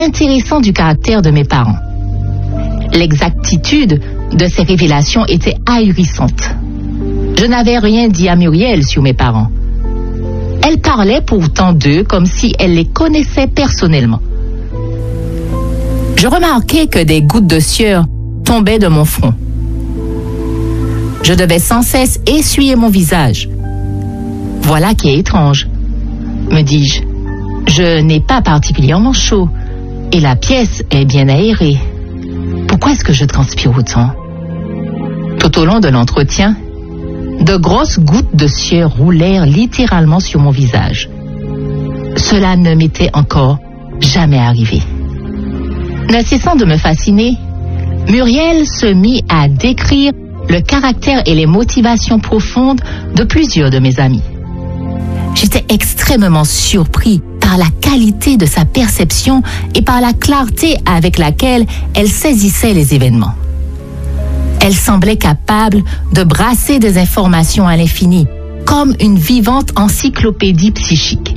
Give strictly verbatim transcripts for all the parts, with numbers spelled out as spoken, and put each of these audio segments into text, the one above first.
intéressant du caractère de mes parents. L'exactitude de ces révélations était ahurissante. Je n'avais rien dit à Muriel sur mes parents. Elle parlait pourtant d'eux comme si elle les connaissait personnellement. Je remarquai que des gouttes de sueur tombaient de mon front. Je devais sans cesse essuyer mon visage. Voilà qui est étrange, me dis-je. Je n'ai pas particulièrement chaud et la pièce est bien aérée. Pourquoi est-ce que je transpire autant? Tout au long de l'entretien, de grosses gouttes de sueur roulèrent littéralement sur mon visage. Cela ne m'était encore jamais arrivé. Ne cessant de me fasciner, Muriel se mit à décrire le caractère et les motivations profondes de plusieurs de mes amis. J'étais extrêmement surpris par la qualité de sa perception et par la clarté avec laquelle elle saisissait les événements. Elle semblait capable de brasser des informations à l'infini, comme une vivante encyclopédie psychique.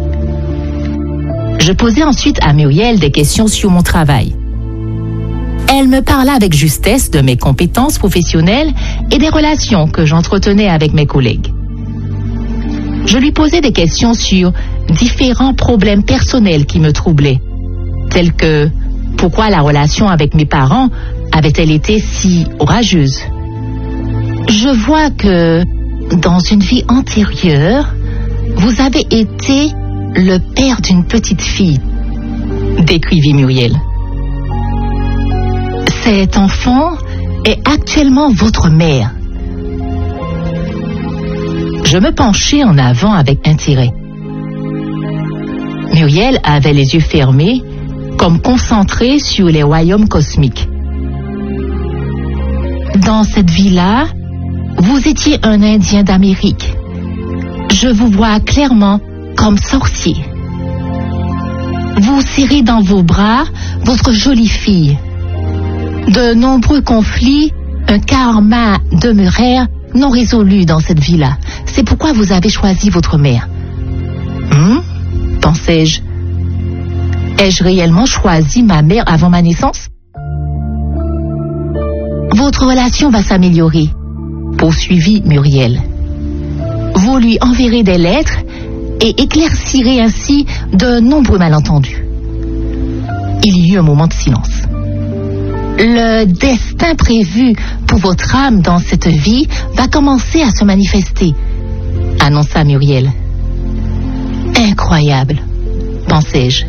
Je posai ensuite à Muriel des questions sur mon travail. Elle me parla avec justesse de mes compétences professionnelles et des relations que j'entretenais avec mes collègues. Je lui posais des questions sur différents problèmes personnels qui me troublaient, tels que pourquoi la relation avec mes parents avait-elle été si orageuse. Je vois que dans une vie antérieure, vous avez été le père d'une petite fille, décrivit Muriel. Cet enfant est actuellement votre mère. Je me penchai en avant avec intérêt. Muriel avait les yeux fermés, comme concentrée sur les royaumes cosmiques. Dans cette vie-là, vous étiez un Indien d'Amérique. Je vous vois clairement comme sorcier. Vous serrez dans vos bras votre jolie fille. De nombreux conflits, un karma demeurèrent non résolus dans cette vie-là. C'est pourquoi vous avez choisi votre mère. Hum, pensais-je. Ai-je réellement choisi ma mère avant ma naissance? Votre relation va s'améliorer, poursuivit Muriel. Vous lui enverrez des lettres et éclaircirez ainsi de nombreux malentendus. Il y eut un moment de silence. Le destin prévu pour votre âme dans cette vie va commencer à se manifester, annonça Muriel. Incroyable, pensai-je.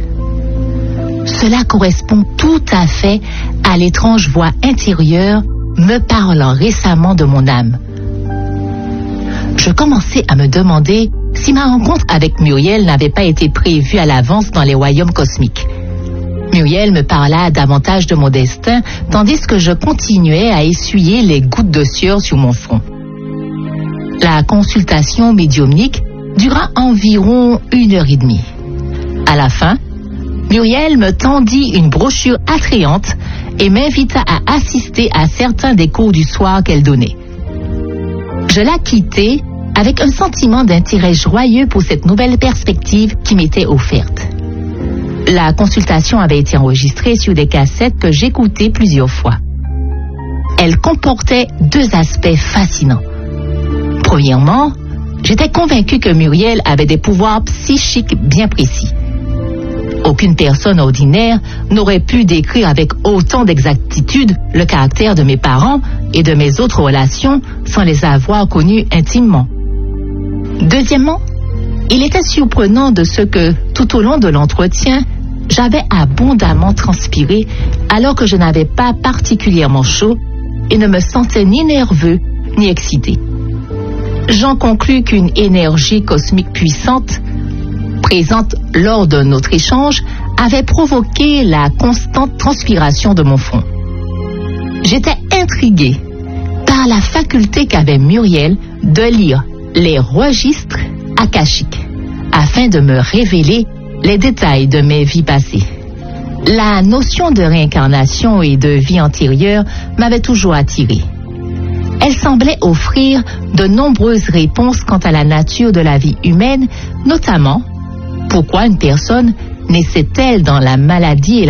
Cela correspond tout à fait à l'étrange voix intérieure me parlant récemment de mon âme. Je commençais à me demander si ma rencontre avec Muriel n'avait pas été prévue à l'avance dans les royaumes cosmiques. Muriel me parla davantage de mon destin, tandis que je continuais à essuyer les gouttes de sueur sur mon front. La consultation médiumnique dura environ une heure et demie. À la fin, Muriel me tendit une brochure attrayante et m'invita à assister à certains des cours du soir qu'elle donnait. Je la quittai avec un sentiment d'intérêt joyeux pour cette nouvelle perspective qui m'était offerte. La consultation avait été enregistrée sur des cassettes que j'écoutais plusieurs fois. Elle comportait deux aspects fascinants. Premièrement, j'étais convaincue que Muriel avait des pouvoirs psychiques bien précis. Aucune personne ordinaire n'aurait pu décrire avec autant d'exactitude le caractère de mes parents et de mes autres relations sans les avoir connus intimement. Deuxièmement, il était surprenant de ce que, tout au long de l'entretien, j'avais abondamment transpiré alors que je n'avais pas particulièrement chaud et ne me sentais ni nerveux ni excité. J'en conclus qu'une énergie cosmique puissante, présente lors de notre échange, avait provoqué la constante transpiration de mon front. J'étais intriguée par la faculté qu'avait Muriel de lire les registres akashiques afin de me révéler les détails de mes vies passées. La notion de réincarnation et de vie antérieure m'avait toujours attirée. Elle semblait offrir de nombreuses réponses quant à la nature de la vie humaine, notamment pourquoi une personne mais c'est elle dans la maladie et